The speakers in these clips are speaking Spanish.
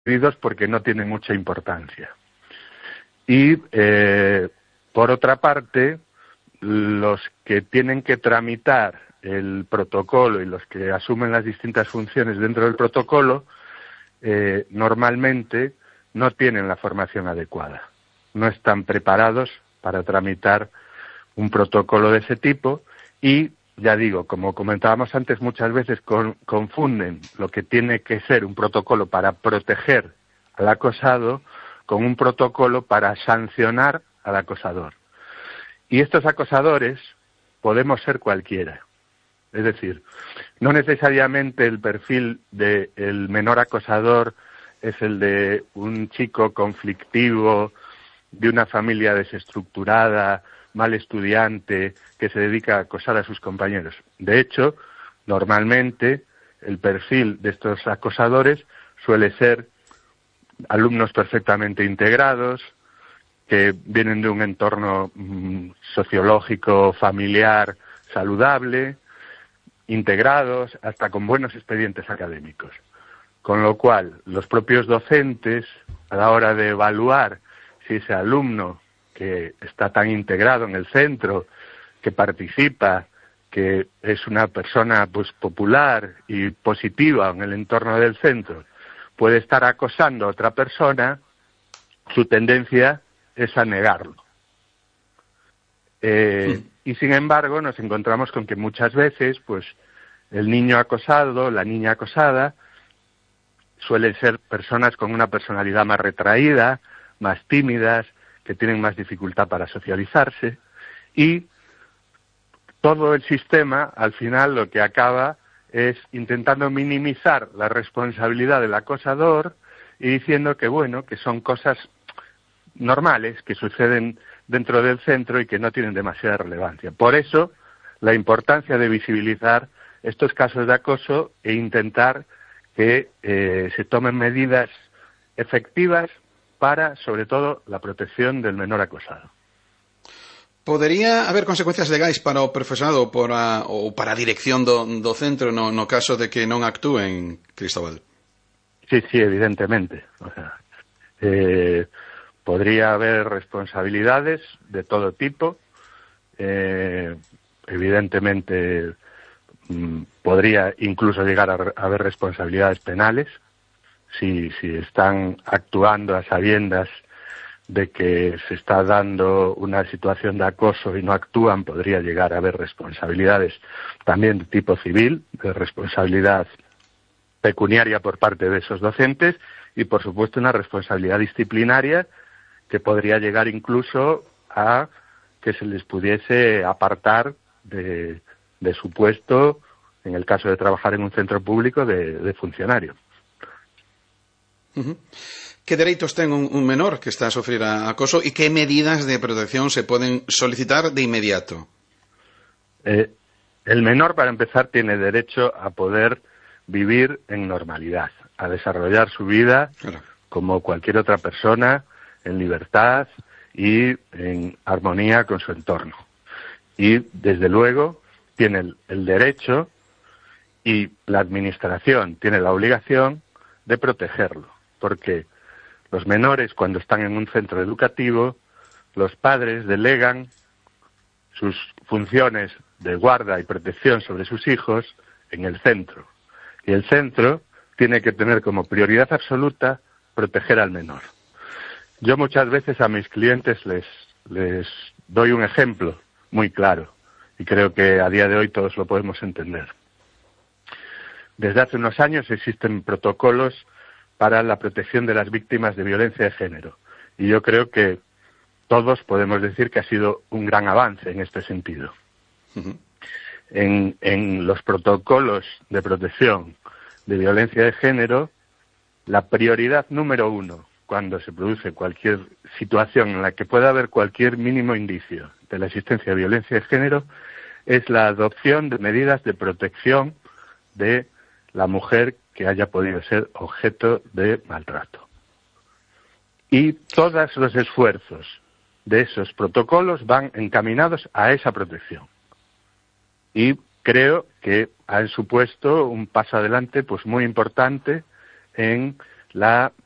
porque no tienen mucha importancia. Y, por otra parte, los que tienen que tramitar el protocolo y los que asumen las distintas funciones dentro del protocolo, normalmente no tienen la formación adecuada. No están preparados para tramitar un protocolo de ese tipo y, ya digo, como comentábamos antes, muchas veces confunden lo que tiene que ser un protocolo para proteger al acosado con un protocolo para sancionar al acosador. Y estos acosadores podemos ser cualquiera. Es decir, no necesariamente el perfil del menor acosador es el de un chico conflictivo, de una familia desestructurada, mal estudiante, que se dedica a acosar a sus compañeros. De hecho, normalmente el perfil de estos acosadores suele ser alumnos perfectamente integrados, que vienen de un entorno sociológico, familiar, saludable, integrados, hasta con buenos expedientes académicos. Con lo cual, los propios docentes, a la hora de evaluar si ese alumno que está tan integrado en el centro, que participa, que es una persona pues popular y positiva en el entorno del centro, puede estar acosando a otra persona, su tendencia es a negarlo. Y sin embargo nos encontramos con que muchas veces pues el niño acosado, la niña acosada, suelen ser personas con una personalidad más retraída, más tímidas, que tienen más dificultad para socializarse, y todo el sistema al final lo que acaba es intentando minimizar la responsabilidad del acosador y diciendo que bueno, que son cosas normales que suceden dentro del centro y que no tienen demasiada relevancia. Por eso, la importancia de visibilizar estos casos de acoso e intentar que se tomen medidas efectivas para, sobre todo, la protección del menor acosado. Podería haber consecuencias legais para o profesorado ou para a dirección do centro no caso de que non actúen, Cristóbal? Sí, evidentemente. O sea, podría haber responsabilidades de todo tipo. Evidentemente, podría incluso llegar a haber responsabilidades penales si están actuando a sabiendas de que se está dando una situación de acoso y no actúan. Podría llegar a haber responsabilidades también de tipo civil, de responsabilidad pecuniaria por parte de esos docentes y, por supuesto, una responsabilidad disciplinaria que podría llegar incluso a que se les pudiese apartar de su puesto, en el caso de trabajar en un centro público, de funcionario. Uh-huh. Que dereitos ten un menor que está a sufrir acoso e que medidas de protección se poden solicitar de inmediato? El menor, para empezar, tiene derecho a poder vivir en normalidad, a desarrollar su vida como cualquier otra persona, en libertad y en armonía con su entorno. Y, desde luego, tiene el derecho y la administración tiene la obligación de protegerlo, porque los menores, cuando están en un centro educativo, los padres delegan sus funciones de guarda y protección sobre sus hijos en el centro. Y el centro tiene que tener como prioridad absoluta proteger al menor. Yo muchas veces a mis clientes les doy un ejemplo muy claro, y creo que a día de hoy todos lo podemos entender. Desde hace unos años existen protocolos para la protección de las víctimas de violencia de género. Y yo creo que todos podemos decir que ha sido un gran avance en este sentido. Uh-huh. En los protocolos de protección de violencia de género, la prioridad número 1, cuando se produce cualquier situación en la que pueda haber cualquier mínimo indicio de la existencia de violencia de género, es la adopción de medidas de protección de la mujer que haya podido ser objeto de maltrato. Y todos los esfuerzos de esos protocolos van encaminados a esa protección. Y creo que han supuesto un paso adelante pues muy importante en la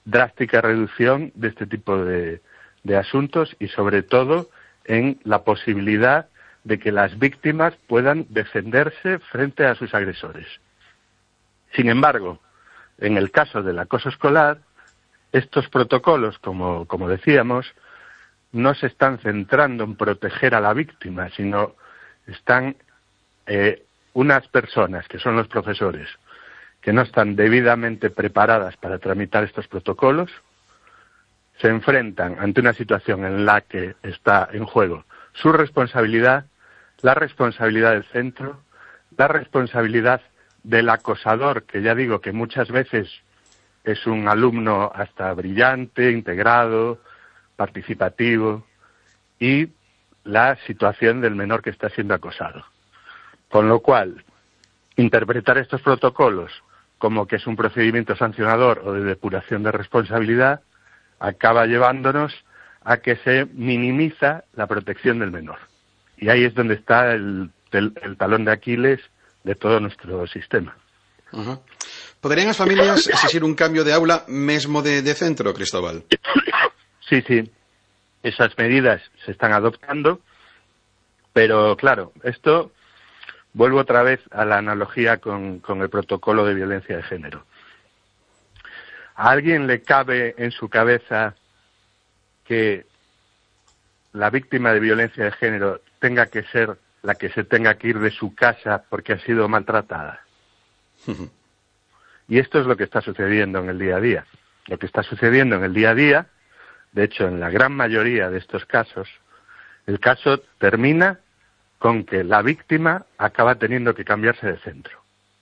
drástica reducción de este tipo de asuntos y sobre todo en la posibilidad de que las víctimas puedan defenderse frente a sus agresores. Sin embargo, en el caso del acoso escolar, estos protocolos, como decíamos, no se están centrando en proteger a la víctima, sino están unas personas, que son los profesores, que no están debidamente preparadas para tramitar estos protocolos, se enfrentan ante una situación en la que está en juego su responsabilidad, la responsabilidad del centro, la responsabilidad del acosador, que ya digo que muchas veces es un alumno hasta brillante, integrado, participativo, y la situación del menor que está siendo acosado. Con lo cual, interpretar estos protocolos como que es un procedimiento sancionador o de depuración de responsabilidad acaba llevándonos a que se minimiza la protección del menor. Y ahí es donde está el talón de Aquiles de todo nuestro sistema. Uh-huh. Poderían as familias exixir un cambio de aula mesmo de centro, Cristóbal? Sí, esas medidas se están adoptando, pero claro, esto, vuelvo otra vez a la analogía con el protocolo de violencia de género. ¿A alguien le cabe en su cabeza que la víctima de violencia de género tenga que ser la que se tenga que ir de su casa porque ha sido maltratada? Uh-huh. Y esto es lo que está sucediendo en el día a día. Lo que está sucediendo en el día a día, de hecho, en la gran mayoría de estos casos, el caso termina con que la víctima acaba teniendo que cambiarse de centro.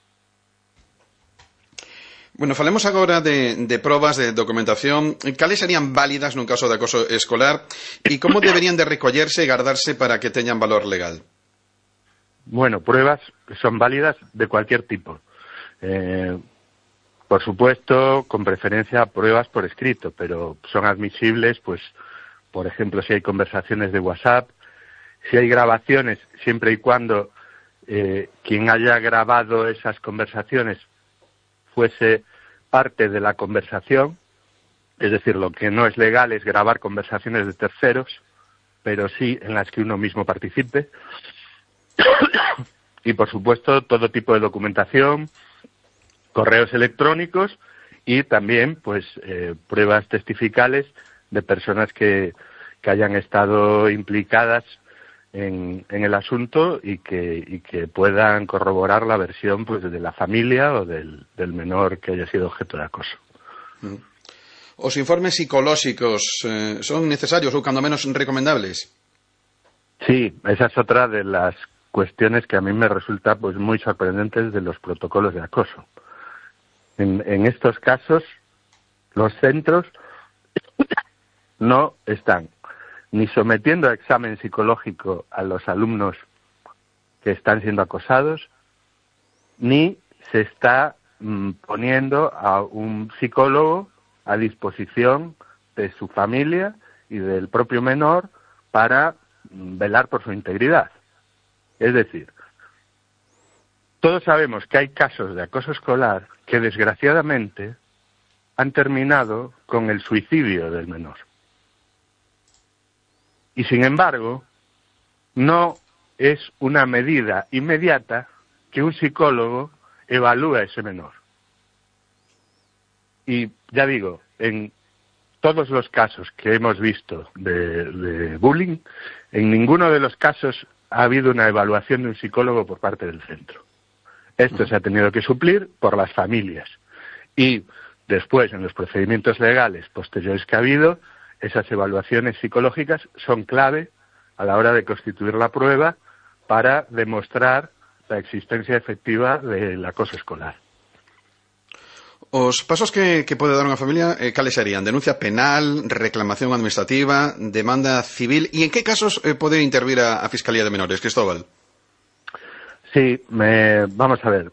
Bueno, falemos agora de probas, de documentación. Cales serían válidas nun caso de acoso escolar e como deberían de recollerse e guardarse para que teñan valor legal? Bueno, pruebas que son válidas de cualquier tipo. Por supuesto, con preferencia pruebas por escrito, pero son admisibles, pues, por ejemplo, si hay conversaciones de WhatsApp, si hay grabaciones, siempre y cuando quien haya grabado esas conversaciones fuese parte de la conversación, es decir, lo que no es legal es grabar conversaciones de terceros, pero sí en las que uno mismo participe. Y, por supuesto, todo tipo de documentación, correos electrónicos y también, pues, pruebas testificales de personas que hayan estado implicadas en el asunto y que puedan corroborar la versión, pues, de la familia o del menor que haya sido objeto de acoso. Os informes psicolóxicos son necesarios ou cando menos recomendables? Sí, esa es otra de las cuestiones que a mí me resulta, pues, muy sorprendentes de los protocolos de acoso. En estos casos, los centros no están ni sometiendo a examen psicológico a los alumnos que están siendo acosados, ni se está poniendo a un psicólogo a disposición de su familia y del propio menor para velar por su integridad. Es decir, todos sabemos que hay casos de acoso escolar que desgraciadamente han terminado con el suicidio del menor. Y sin embargo, no es una medida inmediata que un psicólogo evalúe a ese menor. Y ya digo, en todos los casos que hemos visto de bullying, en ninguno de los casos ha habido una evaluación de un psicólogo por parte del centro. Esto se ha tenido que suplir por las familias. Y después, en los procedimientos legales posteriores que ha habido, esas evaluaciones psicológicas son clave a la hora de constituir la prueba para demostrar la existencia efectiva del acoso escolar. Os pasos que pode dar unha familia, cales serían? Denuncia penal, reclamación administrativa, demanda civil, e en que casos pode intervir a Fiscalía de Menores, Cristóbal? Sí, vamos a ver.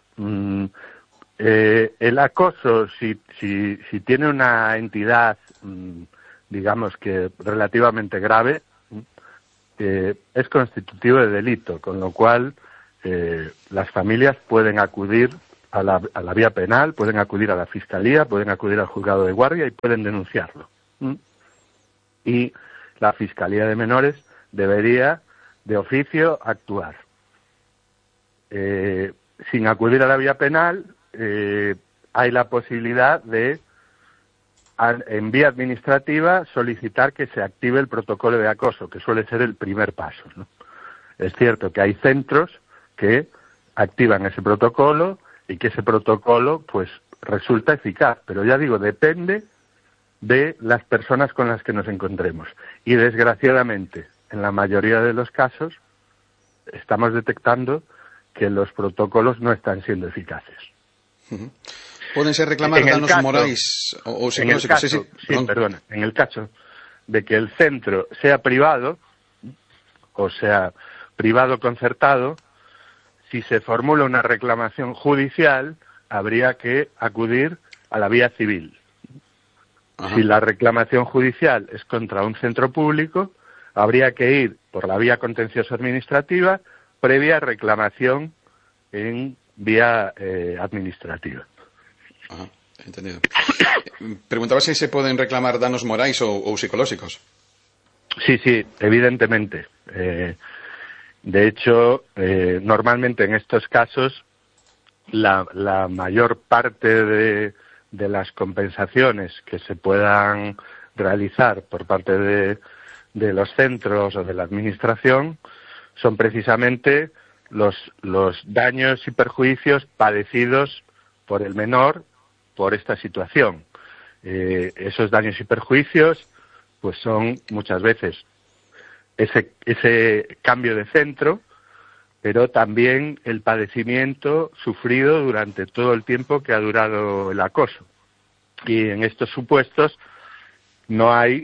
El acoso, si tiene una entidad, digamos que relativamente grave, es constitutivo de delito, con lo cual las familias pueden acudir a la vía penal, pueden acudir a la fiscalía, pueden acudir al juzgado de guardia y pueden denunciarlo. Y la Fiscalía de Menores debería, de oficio, actuar. Sin acudir a la vía penal, hay la posibilidad de, en vía administrativa, solicitar que se active el protocolo de acoso, que suele ser el primer paso, ¿no? Es cierto que hay centros que activan ese protocolo y que ese protocolo pues resulta eficaz, pero ya digo, depende de las personas con las que nos encontremos. Y desgraciadamente, en la mayoría de los casos, estamos detectando que los protocolos no están siendo eficaces. ¿Pueden ser reclamar danos morais o psicológicos? En el caso de que el centro sea privado, o sea, privado concertado, si se formula una reclamación judicial, habría que acudir a la vía civil. Ajá. Si la reclamación judicial es contra un centro público, habría que ir por la vía contencioso administrativa previa reclamación en vía administrativa. Ajá, entendido. Preguntaba si se pueden reclamar danos morais o psicológicos. Sí, evidentemente. De hecho, normalmente en estos casos la mayor parte de las compensaciones que se puedan realizar por parte de los centros o de la administración son precisamente los daños y perjuicios padecidos por el menor por esta situación. Esos daños y perjuicios pues son muchas veces ese cambio de centro, pero también el padecimiento sufrido durante todo el tiempo que ha durado el acoso. Y en estos supuestos no es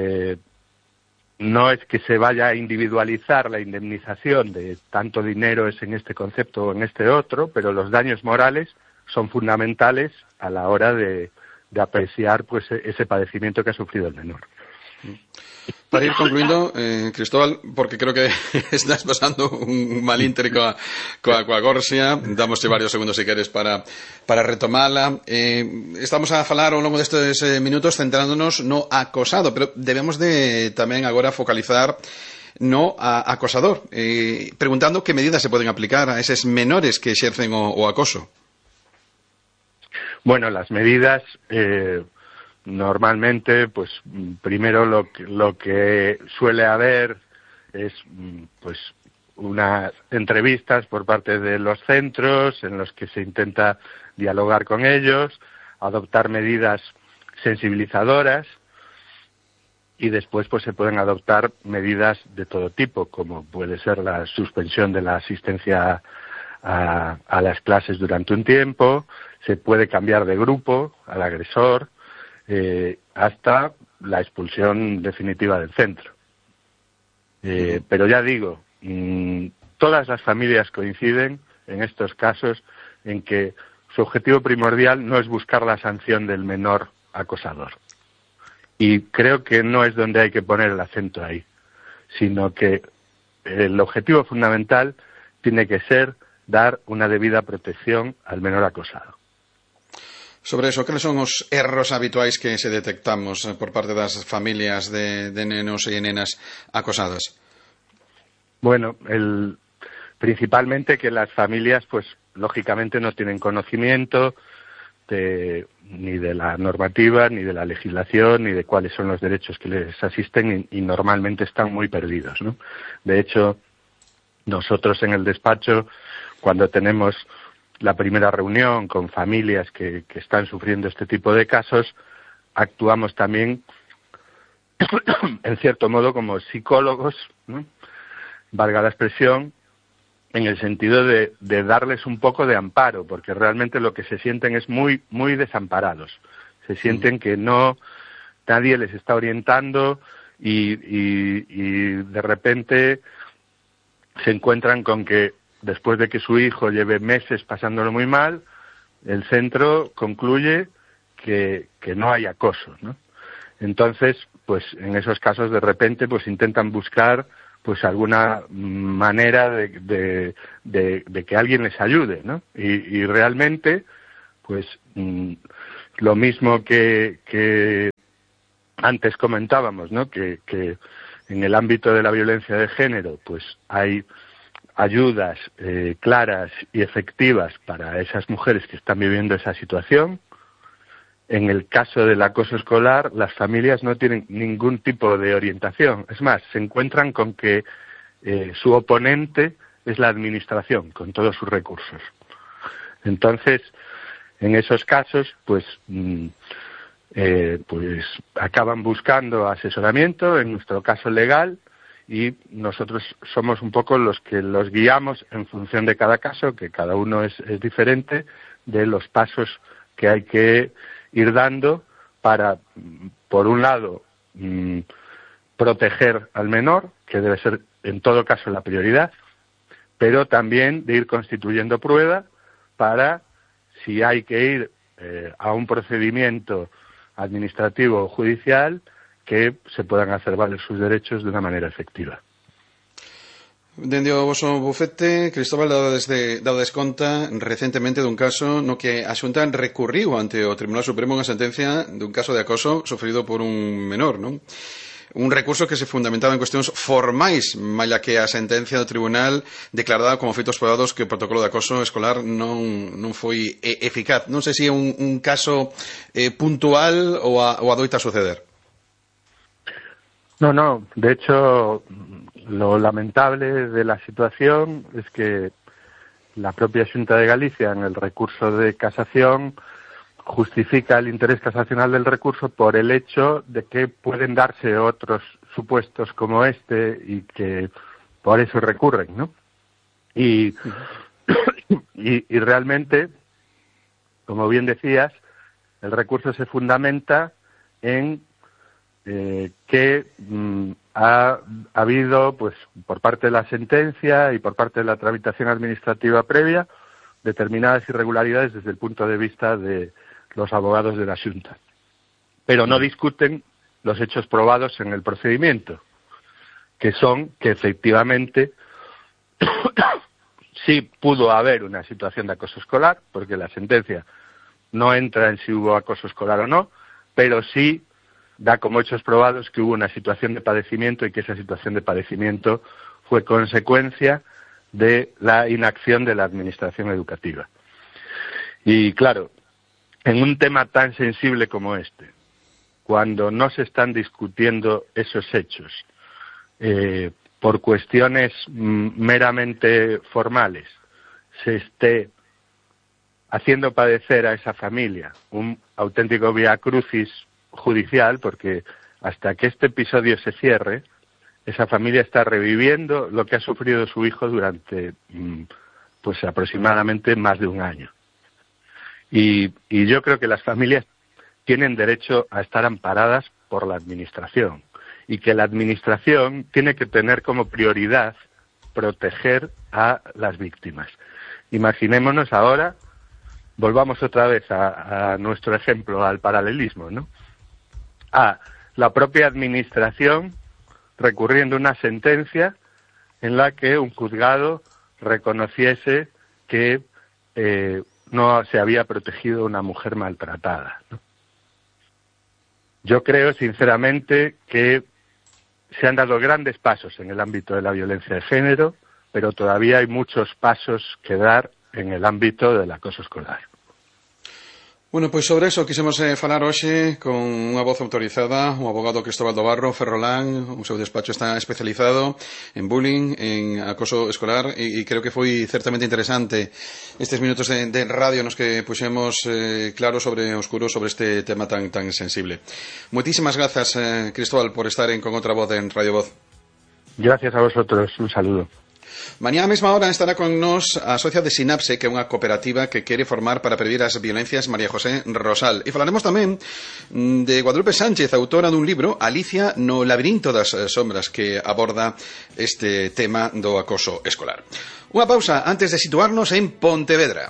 que se vaya a individualizar la indemnización de tanto dinero es en este concepto o en este otro, pero los daños morales son fundamentales a la hora de apreciar pues ese padecimiento que ha sufrido el menor. Para ir concluindo, Cristóbal, porque creo que estás pasando un mal inter coa Gorsia, damosche varios segundos se queres para retomala. Estamos a falar ao longo destes minutos centrándonos no acosado, pero debemos de tamén agora focalizar no acosador, preguntando que medidas se poden aplicar a eses menores que exercen o acoso. Bueno, las medidas normalmente, pues primero lo que suele haber es pues unas entrevistas por parte de los centros en los que se intenta dialogar con ellos, adoptar medidas sensibilizadoras y después pues se pueden adoptar medidas de todo tipo, como puede ser la suspensión de la asistencia a las clases durante un tiempo, se puede cambiar de grupo al agresor, hasta la expulsión definitiva del centro. Pero ya digo, todas las familias coinciden en estos casos en que su objetivo primordial no es buscar la sanción del menor acosador. Y creo que no es donde hay que poner el acento ahí, sino que el objetivo fundamental tiene que ser dar una debida protección al menor acosado. Sobre eso, cales son os erros habituais que se detectamos por parte das familias de nenos e nenas acosadas? Bueno, principalmente que las familias, pues, lógicamente no tienen conocimiento ni de la normativa, ni de la legislación, ni de cuáles son los derechos que les asisten y normalmente están muy perdidos, ¿no? De hecho, nosotros en el despacho, cuando tenemos la primera reunión con familias que están sufriendo este tipo de casos, actuamos también, en cierto modo, como psicólogos, ¿no? Valga la expresión, en el sentido de darles un poco de amparo, porque realmente lo que se sienten es muy, muy desamparados. Se sienten que nadie les está orientando y de repente se encuentran con que después de que su hijo lleve meses pasándolo muy mal, el centro concluye que no hay acoso, ¿no? Entonces, pues en esos casos de repente pues intentan buscar pues alguna manera de que alguien les ayude, ¿no? Y realmente, pues lo mismo que antes comentábamos, ¿no? Que en el ámbito de la violencia de género, pues hay ayudas claras y efectivas para esas mujeres que están viviendo esa situación. En el caso del acoso escolar, las familias no tienen ningún tipo de orientación. Es más, se encuentran con que su oponente es la administración, con todos sus recursos. Entonces, en esos casos, pues acaban buscando asesoramiento, en nuestro caso legal, y nosotros somos un poco los que los guiamos en función de cada caso, que cada uno es diferente, de los pasos que hay que ir dando para, por un lado, proteger al menor, que debe ser en todo caso la prioridad, pero también de ir constituyendo prueba para, si hay que ir a un procedimiento administrativo o judicial, que se puedan hacer valer sus derechos de una manera efectiva. Dende o voso bufete, Cristóbal, dades conta recentemente dun caso no que a Xunta recurriu ante o Tribunal Supremo unha sentencia dun caso de acoso sofrido por un menor, non? Un recurso que se fundamentaba en cuestións formais, malia que a sentencia do tribunal declaraba como feitos probados que o protocolo de acoso escolar non foi eficaz. Non sei se é un caso puntual ou adoita suceder. No, de hecho, lo lamentable de la situación es que la propia Xunta de Galicia, en el recurso de casación, justifica el interés casacional del recurso por el hecho de que pueden darse otros supuestos como este y que por eso recurren, ¿no? Y realmente, como bien decías, el recurso se fundamenta en que ha habido, pues, por parte de la sentencia y por parte de la tramitación administrativa previa, determinadas irregularidades desde el punto de vista de los abogados de la Xunta. Pero no discuten los hechos probados en el procedimiento, que son que efectivamente sí pudo haber una situación de acoso escolar, porque la sentencia no entra en si hubo acoso escolar o no, pero sí da como hechos probados que hubo una situación de padecimiento y que esa situación de padecimiento fue consecuencia de la inacción de la administración educativa. Y claro, en un tema tan sensible como este, cuando no se están discutiendo esos hechos por cuestiones meramente formales, se esté haciendo padecer a esa familia un auténtico vía crucis judicial, porque hasta que este episodio se cierre, esa familia está reviviendo lo que ha sufrido su hijo durante pues aproximadamente más de un año. Y yo creo que las familias tienen derecho a estar amparadas por la administración y que la administración tiene que tener como prioridad proteger a las víctimas. Imaginémonos ahora, volvamos otra vez a nuestro ejemplo, al paralelismo, ¿no? A la propia administración recurriendo a una sentencia en la que un juzgado reconociese que no se había protegido a una mujer maltratada, ¿no? Yo creo, sinceramente, que se han dado grandes pasos en el ámbito de la violencia de género, pero todavía hay muchos pasos que dar en el ámbito del acoso escolar. Bueno, pois sobre eso quisemos falar hoxe con unha voz autorizada, o abogado Cristóbal do Barro Ferrolán. O seu despacho está especializado en bullying, en acoso escolar, e creo que foi certamente interesante estes minutos de radio nos que puxemos claro sobre oscuro sobre este tema tan sensible. Moitísimas grazas, Cristóbal, por estar con outra voz en Radio Voz. Gracias a vosotros, un saludo. Mañá a mesma hora estará con nos a socia de Sinapse, que é unha cooperativa que quere formar para prevenir as violencias, María José Rosal. E falaremos tamén de Guadalupe Sánchez, autora dun libro, Alicia no labirinto das sombras, que aborda este tema do acoso escolar. Unha pausa antes de situarnos en Pontevedra.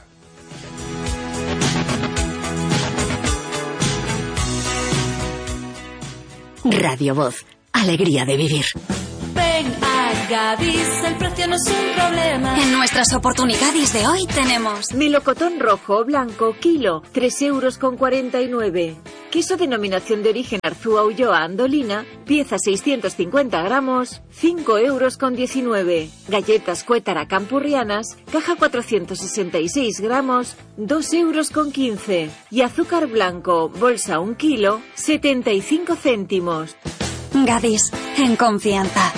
Radio Voz, alegría de vivir. Ven a Gadis, el precio no es un problema. En nuestras oportunidades de hoy tenemos melocotón rojo o blanco, kilo, 3,49 €. Queso denominación de origen Arzúa Ulloa Andolina, pieza 650 gramos, 5,19 €. Galletas Cuétara Campurrianas, caja 466 gramos, 2,15 €. Y azúcar blanco, bolsa 1 kilo, 75 céntimos. Gadis, en confianza.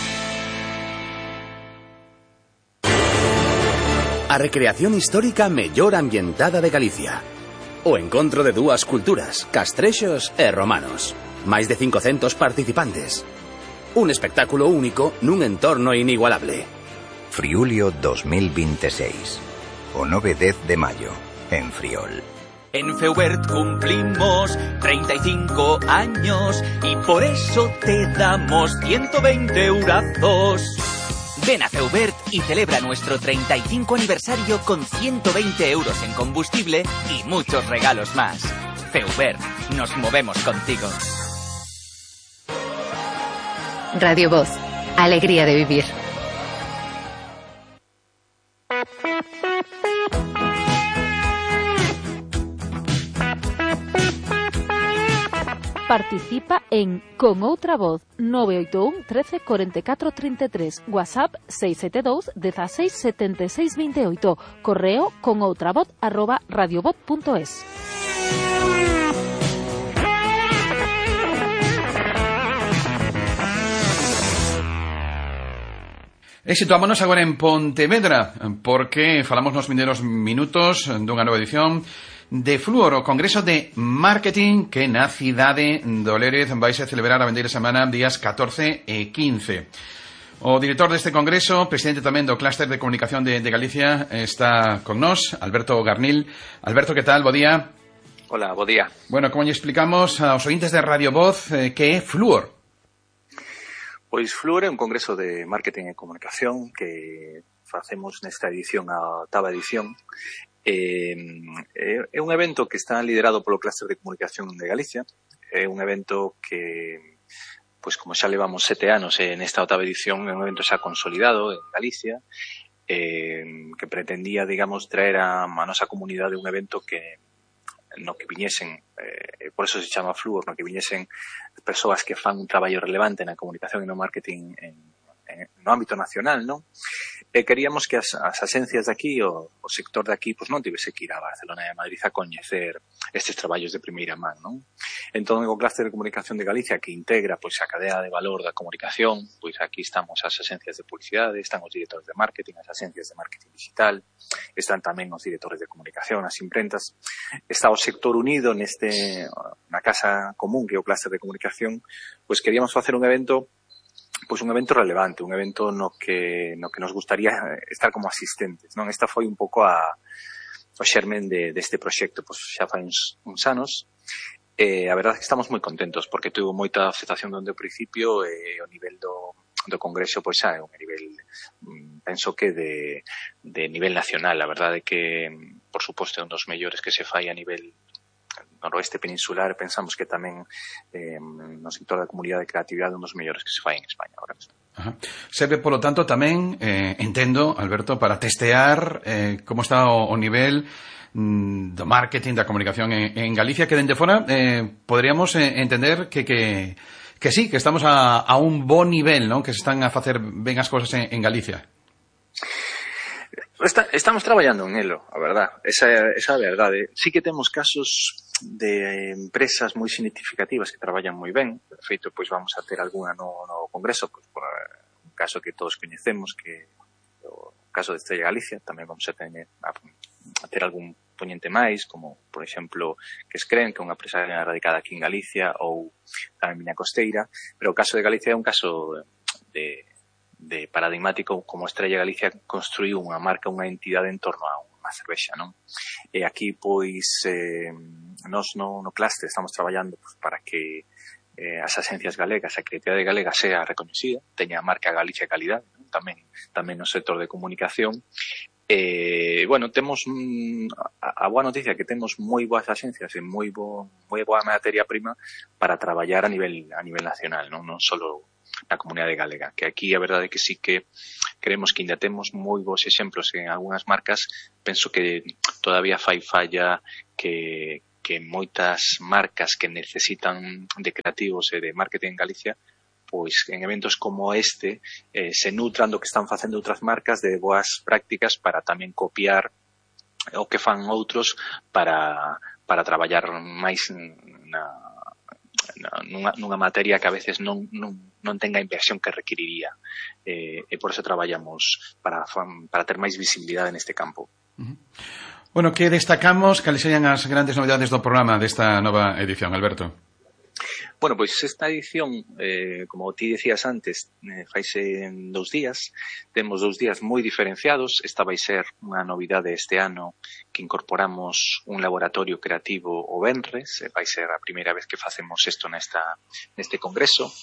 A recreación histórica mellor ambientada de Galicia. O encontro de dúas culturas, castrexos e romanos. Máis de 500 participantes. Un espectáculo único nun entorno inigualable. Friulio 2026. O 9 e 10 de maio, en Friol. En Feubert cumplimos 35 años y por eso te damos 120 eurazos. Ven a Feubert y celebra nuestro 35 aniversario con 120 euros en combustible y muchos regalos más. Feubert, nos movemos contigo. Radio Voz, alegría de vivir. Participa en Con Outra Voz 981 13 44 33, WhatsApp 672 16 76 28, correo conoutravoz@radiovoz.es. E situámonos agora en Pontevedra, porque falamos nos vindeiros minutos dunha nova edición de Fluor, o Congreso de Marketing que na cidade do Lérez vai se celebrar a vendeira semana días 14 e 15. O director deste congreso, presidente tamén do Clúster de Comunicación de Galicia, está con nós, Alberto Garnil. Alberto, que tal? Bo día. Hola, bo día. Bueno, como lle explicamos aos ointes de Radio Voz que é Fluor? Pois Fluor é un congreso de marketing e comunicación que facemos nesta edición, a 8ª edición. É un evento que está liderado polo Clúster de Comunicación de Galicia. É un evento que, pois como xa levamos 7 anos nesta 8ª edición, é un evento xa consolidado en Galicia, que pretendía, digamos, traer a nosa comunidade un evento que no que viñesen, por eso se chama Fluor, no que viñesen persoas que fan un traballo relevante na comunicación e no marketing no ámbito nacional, non? Queríamos que as axencias de aquí, o sector de aquí, pois non tivese que ir a Barcelona e a Madrid a coñecer estes traballos de primeira man, non? Entón, o Clúster de Comunicación de Galicia, que integra pois a cadea de valor da comunicación, pois aquí estamos as axencias de publicidade, están os directores de marketing, as axencias de marketing digital, están tamén os directores de comunicación, as imprentas, está o sector unido na casa común que é o Clúster de Comunicación, pois queríamos facer un evento relevante, un evento no que nos gustaría estar como asistentes, non? Esta foi un pouco o xermen deste proxecto, pois xa fai uns anos. A verdade é que estamos moi contentos porque tuvo moita aceptación dende o principio e o nivel do congreso pois xa é un nivel, penso que de nivel nacional. A verdade é que, por suposto, é un dos mellores que se fai a nivel noroeste peninsular. Pensamos que tamén no sector da comunidade de creatividade un dos mellores que se fai en España ahora mesmo. Serve, polo tanto, tamén, entendo, Alberto, para testear como está o nivel do marketing, da comunicación en Galicia, que dende fora poderíamos entender que sí, que estamos a un bo nivel, non? Que se están a facer ben as cousas en Galicia. Estamos traballando en elo, a verdad. Esa é a verdade. Sí que temos casos de empresas moi significativas que traballan moi ben. De feito, pois vamos a ter algunha no congreso, pois por un caso que todos coñecemos, que o caso de Estrella Galicia. Tamén vamos a ter algún poñente máis, como, por exemplo, que Scren, que é unha empresa radicada aquí en Galicia, ou tamén Miña Costeira. Pero o caso de Galicia é un caso de paradigmático, como Estrella Galicia construiu unha marca, unha entidade en torno a unha cervexa, non? E aquí, pois, nos no Clúster estamos traballando para que as axencias galegas, a creatividade galega sea recoñecida, teña a marca Galicia Calidade, non? Tamén no sector de comunicación. Bueno, temos a boa noticia que temos moi boas axencias e moi boa materia prima para traballar a nivel nacional, non solo na comunidade galega, que aquí a verdade é que sí que creemos que ainda temos moi bons exemplos en algunhas marcas. Penso que todavía fai falla que moitas marcas que necesitan de creativos e de marketing en Galicia, pois en eventos como este se nutran do que están facendo outras marcas, de boas prácticas para tamén copiar o que fan outros para traballar máis nunha materia que a veces non tenga a inversión que requiriría, e por eso traballamos para ter máis visibilidade neste campo. Bueno, que destacamos? Cales serían as grandes novidades do programa desta nova edición, Alberto? Bueno, pois esta edición, como ti decías antes, faise en 2 días. Temos 2 días moi diferenciados. Esta vai ser unha novidade este ano, que incorporamos un laboratorio creativo o venres. Vai ser a primeira vez que facemos isto neste congreso.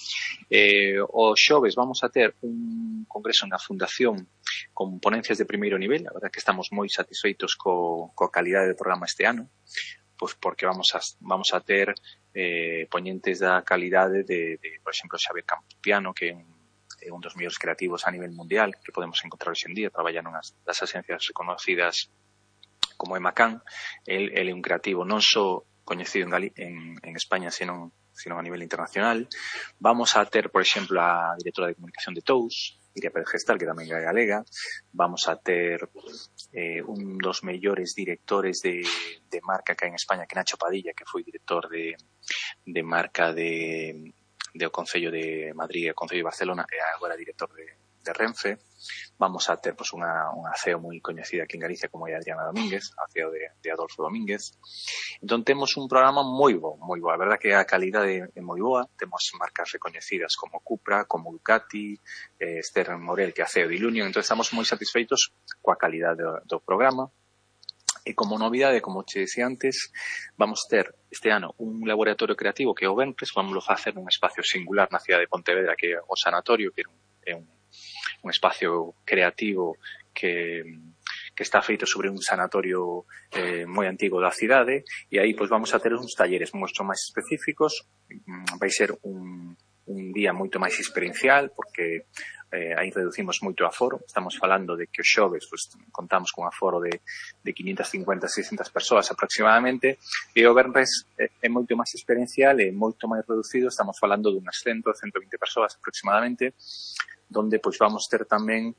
O xoves vamos a ter un congreso na Fundación con ponencias de primeiro nivel. A verdade que estamos moi satisfeitos coa calidade do programa este ano, pois porque vamos a ter poñentes da calidade de por exemplo, Xavier Campiano, que é un dos mellores creativos a nivel mundial que podemos encontrar hoxe en día, traballa nunhas das agencias reconocidas como Emacan. El é un creativo non só coñecido en España, sino a nivel internacional. Vamos a ter, por exemplo, a directora de comunicación de Tous, Iria Pérez Gestal, que tamén é galega. Vamos a ter un dos mellores directores de marca que hai en España, que Nacho Padilla, que foi director de marca do Concello de Madrid e o Concello de Barcelona, e agora director de Renfe. Vamos a ter pois, unha CEO moi coñecida aquí en Galicia como é Adriana Domínguez, a CEO de Adolfo Domínguez. Entón temos un programa moi bo. A verdad que a calidade é moi boa. Temos marcas recoñecidas como Cupra, como Ducati, Esther Morel, que é a CEO de Ilunion. Entón estamos moi satisfeitos coa calidade do programa. E como novidade, como te decía antes, vamos ter este ano un laboratorio creativo que é o venres. Vamos a facer un espacio singular na cidade de Pontevedra, que é o Sanatorio, que é un espacio creativo que está feito sobre un sanatorio moi antigo da cidade, e aí pois vamos a ter uns talleres moito máis específicos. Vai ser un día moito máis experiencial, porque aí reducimos moito o aforo. Estamos falando de que os xoves pois, contamos con un aforo de 550-600 persoas aproximadamente, e o venres é moito máis experiencial e moito máis reducido. Estamos falando de unhas 100-120 persoas aproximadamente, donde pois vamos ter tamén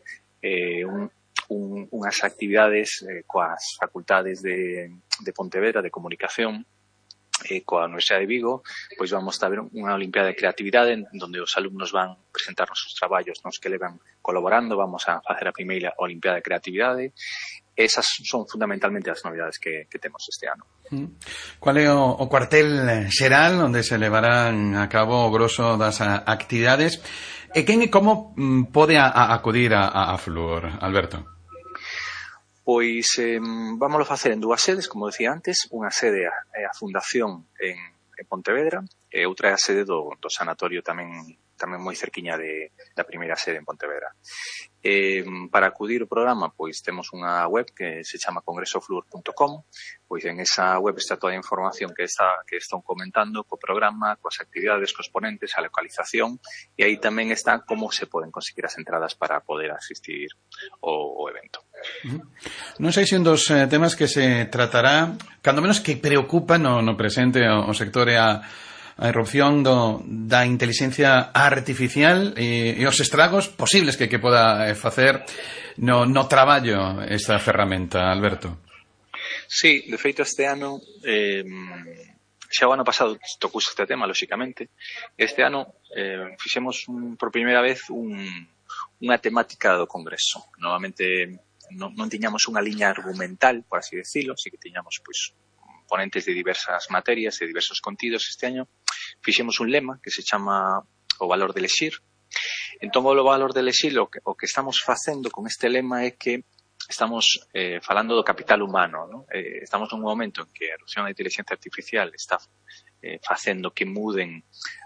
unhas actividades coas facultades de Pontevedra de comunicación e coa Universidade de Vigo. Pois vamos a ver unha olimpiada de creatividade onde os alumnos van presentar os seus traballos nos que levan colaborando. Vamos a facer a primeira olimpiada de creatividade. Esas son fundamentalmente as novidades que temos este ano. Qual é o cuartel xeral onde se levarán a cabo o grosso das actividades? E quen e como pode acudir a Fluor, Alberto? Pois vámoslo facer en 2 sedes, como decía antes. Unha sede é a Fundación en Pontevedra, e outra é a sede do Sanatorio tamén moi cerquiña da primeira sede en Pontevedra. Para acudir ao programa, pois temos unha web que se chama congresofluor.com. Pois en esa web está toda a información que están comentando co programa, coas actividades, cos ponentes, a localización, e aí tamén está como se poden conseguir as entradas para poder asistir ao evento. Non sei se un dos temas que se tratará, cando menos que preocupa no presente o sector é a erupción da inteligencia artificial e os estragos posibles que poda facer no traballo esta ferramenta, Alberto. Sí, de feito este ano xa o ano pasado tocou este tema, lóxicamente. Este ano fixemos por primeira vez unha temática do Congreso. Novamente non tiñamos unha liña argumental, por así decirlo, así que tiñamos pois ponentes de diversas materias e diversos contidos. Este año fixemos un lema que se chama o valor de elexir. Entón, o valor de elexir, o que estamos facendo con este lema é que estamos falando do capital humano, ¿no? Estamos nun momento en que a erupción da inteligencia artificial está facendo que muden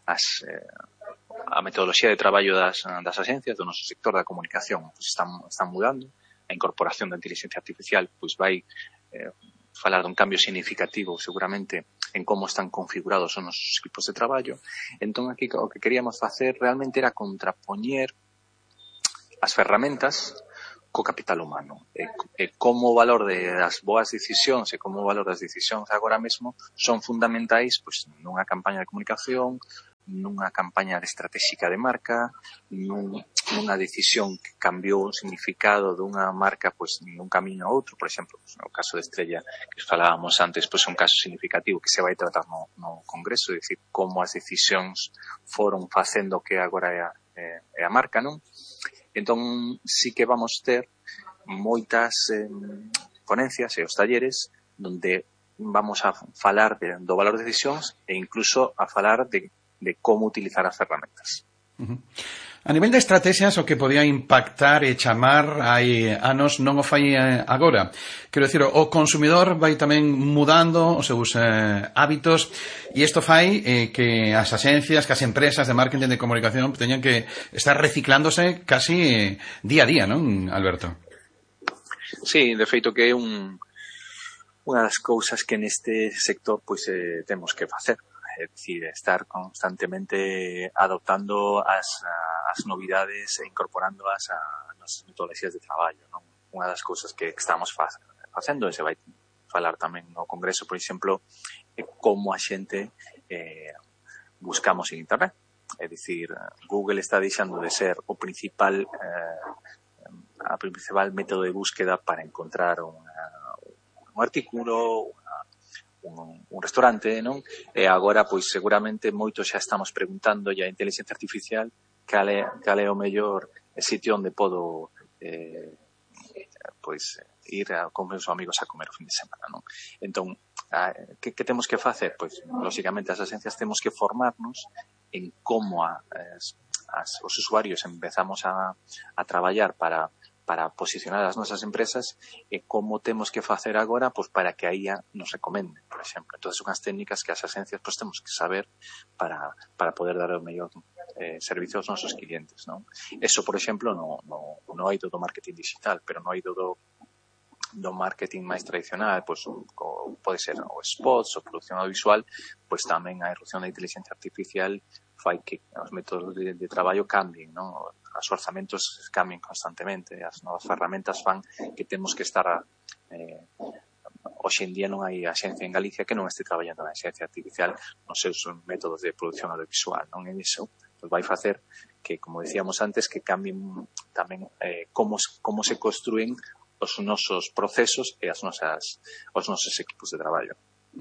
a metodoloxía de traballo das agencias, do noso sector da comunicación, pues están mudando. A incorporación da inteligencia artificial pois vai falar dun cambio significativo seguramente en como están configurados os nosos equipos de traballo. Entón aquí o que queríamos facer realmente era contrapoñer as ferramentas co capital humano. Como o valor das boas decisións e como o valor das decisións agora mesmo son fundamentais pois, nunha campaña de comunicación, nunha campaña estratégica de marca, nunha decisión que cambiou o significado dunha marca pois dun camiño a outro. Por exemplo, no caso de Estrella que falábamos antes, pois é un caso significativo que se vai tratar no Congreso, é dicir, como as decisións foron facendo que agora é a marca, non? Entón, sí que vamos ter moitas ponencias e os talleres donde vamos a falar do valor de decisións e incluso a falar de como utilizar as ferramentas. A nivel de estrategias, o que podía impactar e chamar hai anos non o fai agora. Quero dicir, o consumidor vai tamén mudando os seus hábitos e isto fai que as axencias, que as empresas de marketing de comunicación teñan que estar reciclándose casi día a día, non, Alberto? Sí, de feito que é unha das cousas que neste sector pois temos que facer. É dicir, estar constantemente adoptando as novidades e incorporándoas a nosas metodoloxías de traballo, non? Unha das cousas que estamos facendo e se vai falar tamén no Congreso, por exemplo, é como a xente buscamos en Internet. É dicir, Google está deixando de ser o principal método de búsqueda para encontrar un artículo, un restaurante, non? E agora, pois, seguramente moitos xa estamos preguntando a inteligencia artificial cal é o mellor sitio onde podo pois ir con meus amigos a comer o fin de semana, non? Entón, que temos que facer? Pois, lógicamente, as agencias temos que formarnos en como os usuarios empezamos a traballar para posicionar as nosas empresas e como temos que facer agora pois para que a IA nos recomende, por exemplo. Entón, unhas técnicas que as agencias pois temos que saber para poder dar o mellor servicio aos nosos clientes, non? Eso, por exemplo, no eido do marketing digital, pero no eido do marketing máis tradicional, pois pode ser o spots, o produción audiovisual, pois tamén a irrupción da inteligencia artificial fai que os métodos de traballo cambien, non? Os orzamentos cambien constantemente, as novas ferramentas fan que temos que estar hoxe en día non hai axencia en Galicia que non este traballando na axencia artificial nos seus métodos de produción audiovisual, non? En iso pues vai facer que, como decíamos antes, que cambien tamén como se construen os nosos procesos e os nosos equipos de traballo.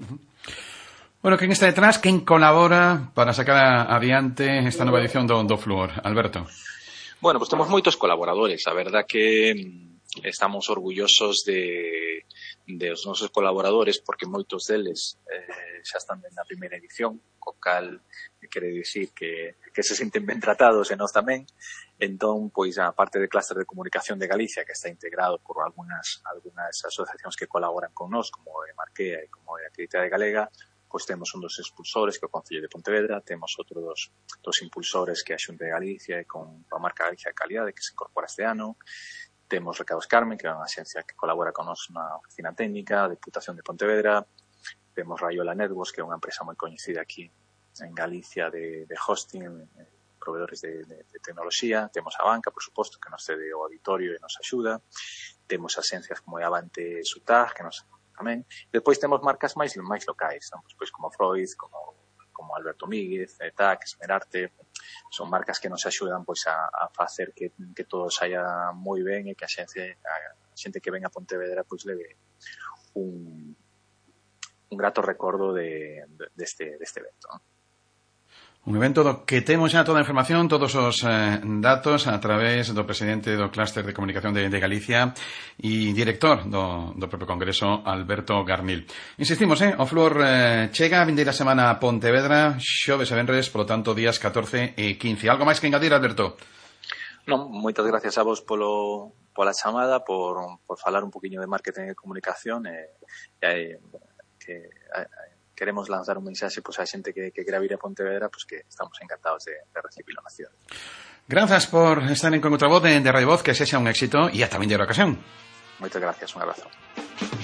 Bueno, quen está detrás, quen colabora para sacar adiante esta nova edición do Fluor? Alberto. Bueno, pues temos moitos colaboradores. A verdad que estamos orgullosos de os nosos colaboradores porque moitos deles xa están na primeira edición, co cal quere dicir que se sinten ben tratados e nós tamén. Entón, pois, a parte de Clúster de Comunicación de Galicia, que está integrado por algunhas asociacións que colaboran con nós, como é Marquea e como é a Actividade Galega, pois temos un dos expulsores que é o Concello de Pontevedra, temos outro dos impulsores que é a Xunta de Galicia e con a marca Galicia de Calidade que se incorpora este ano. Temos Recados Carmen, que é unha axencia que colabora con nós na oficina técnica, a Deputación de Pontevedra. Temos Rayola Networks, que é unha empresa moi coñecida aquí en Galicia de hosting, proveedores de tecnoloxía. Temos a banca, por suposto, que nos cede o auditorio e nos axuda. Temos axencias como Avante Sutag, que nos tamén. Depois temos marcas máis locais, non? Pois como Freud, como Alberto Míguez, TAC, Esmerarte, son marcas que nos axudan pois a facer que todo saia moi ben e que a xente que ven a Pontevedra pois leve un grato recordo deste evento, non? Un evento do que temos xa toda a información, todos os datos a través do presidente do Clúster de Comunicación de Galicia e director do propio Congreso, Alberto Garnil. Insistimos, o Fluor chega a vindeira semana a Pontevedra, xoves e venres, polo tanto, días 14 e 15. Algo máis que engadir, Alberto? Non, moitas gracias a vos pola chamada, por falar un poquinho de marketing e comunicación queremos lanzar un mensaxe pois, a xente que quera vir a Pontevedra, pois que estamos encantados de recibirlo na cidade. Grazas por estar en Con Outra Voz de Radio Voz, que sexa un éxito e ata vindeira ocasión. Moitas gracias, un abrazo.